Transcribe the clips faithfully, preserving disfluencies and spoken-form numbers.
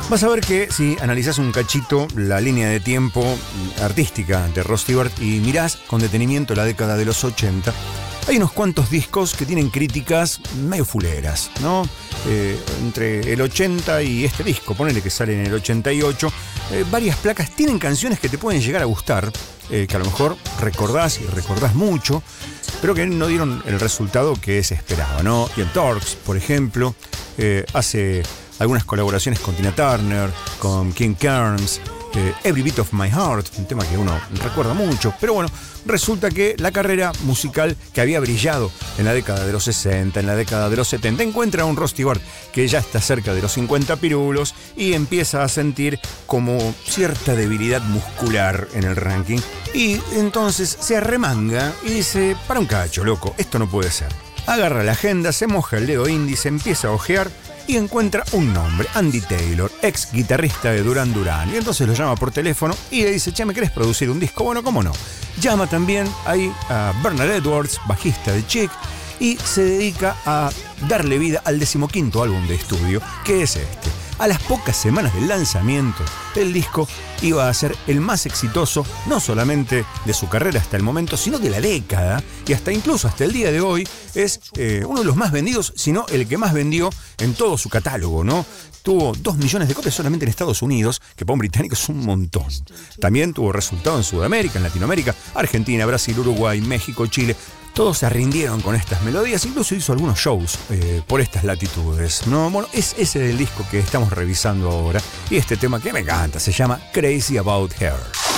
Vas a ver que si analizás un cachito la línea de tiempo artística de Rod Stewart y mirás con detenimiento la década de los ochenta, hay unos cuantos discos que tienen críticas medio fuleras, ¿no? Eh, entre el ochenta y este disco, ponele que sale en el ochenta y ocho, eh, varias placas tienen canciones que te pueden llegar a gustar, eh, que a lo mejor recordás y recordás mucho, pero que no dieron el resultado que se esperaba, ¿no? Y el Turks, por ejemplo, eh, hace algunas colaboraciones con Tina Turner, con King Carnes, eh, Every Beat of My Heart, un tema que uno recuerda mucho, pero bueno, resulta que la carrera musical que había brillado en la década de los sesenta, en la década de los setenta, encuentra a un Rod Stewart que ya está cerca de los cincuenta pirulos y empieza a sentir como cierta debilidad muscular en el ranking, y entonces se arremanga y dice: para un cacho, loco, esto no puede ser. Agarra la agenda, se moja el dedo índice, empieza a ojear y encuentra un nombre, Andy Taylor, ex guitarrista de Duran Duran. Y entonces lo llama por teléfono y le dice: che, ¿me querés producir un disco? Bueno, ¿cómo no? Llama también ahí a Bernard Edwards, bajista de Chic, y se dedica a darle vida al decimoquinto álbum de estudio, que es este. A las pocas semanas del lanzamiento, el disco iba a ser el más exitoso, no solamente de su carrera hasta el momento, sino de la década, y hasta incluso hasta el día de hoy es eh, uno de los más vendidos, sino el que más vendió en todo su catálogo, ¿no? Tuvo dos millones de copias solamente en Estados Unidos, que para un británico es un montón. También tuvo resultado en Sudamérica, en Latinoamérica, Argentina, Brasil, Uruguay, México, Chile. Todos se rindieron con estas melodías, incluso hizo algunos shows eh, por estas latitudes, ¿no? Bueno, es ese del disco que estamos revisando ahora, y este tema que me encanta, se llama Crazy About Her.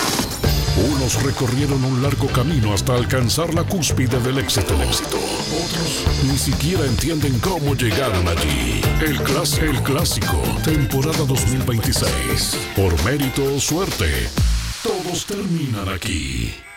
Unos recorrieron un largo camino hasta alcanzar la cúspide del éxito. Otros ni siquiera entienden cómo llegaron allí. El clásico, el clásico, temporada dos mil veintiséis. Por mérito o suerte, todos terminan aquí.